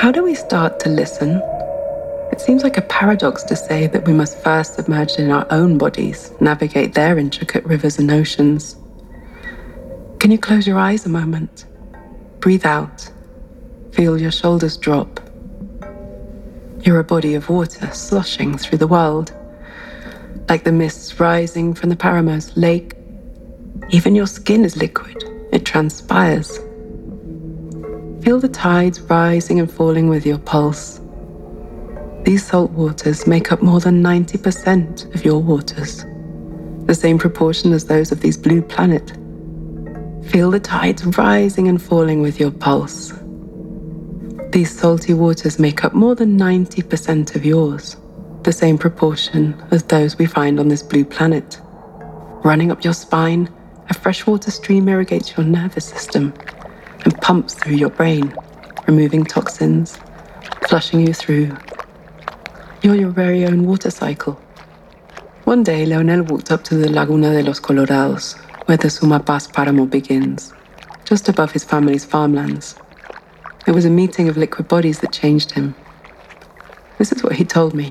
How do we start to listen? It seems like a paradox to say that we must first submerge in our own bodies, navigate their intricate rivers and oceans. Can you close your eyes a moment? Breathe out. Feel your shoulders drop. You're a body of water sloshing through the world, like the mists rising from the Paramos lake. Even your skin is liquid. It transpires. Feel the tides rising and falling with your pulse. These salt waters make up more than 90% of your waters, the same proportion as those of this blue planet. Feel the tides rising and falling with your pulse. These salty waters make up more than 90% of yours, the same proportion as those we find on this blue planet. Running up your spine, a freshwater stream irrigates your nervous system and pumps through your brain, removing toxins, flushing you through. You're your very own water cycle. One day, Leonel walked up to the Laguna de los Colorados, where the Sumapaz Paramo begins, just above his family's farmlands. It was a meeting of liquid bodies that changed him. This is what he told me.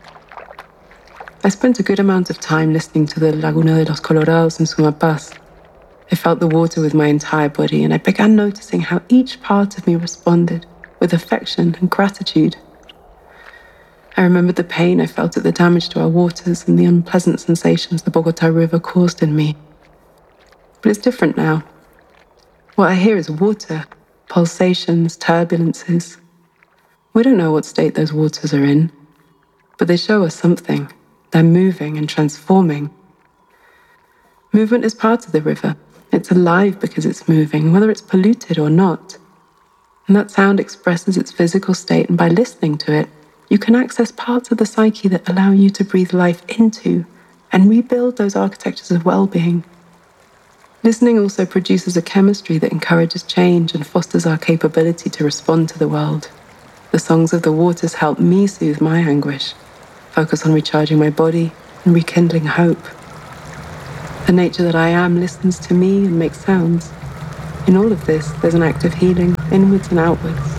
I spent a good amount of time listening to the Laguna de los Colorados in Sumapaz. I felt the water with my entire body, and I began noticing how each part of me responded with affection and gratitude. I remembered the pain I felt at the damage to our waters and the unpleasant sensations the Bogotá River caused in me. But it's different now. What I hear is water, pulsations, turbulences. We don't know what state those waters are in, but they show us something. They're moving and transforming. Movement is part of the river. It's alive because it's moving, whether it's polluted or not. And that sound expresses its physical state, and by listening to it, you can access parts of the psyche that allow you to breathe life into and rebuild those architectures of well-being. Listening also produces a chemistry that encourages change and fosters our capability to respond to the world. The songs of the waters help me soothe my anguish, focus on recharging my body and rekindling hope. The nature that I am listens to me and makes sounds. In all of this, there's an act of healing, inwards and outwards.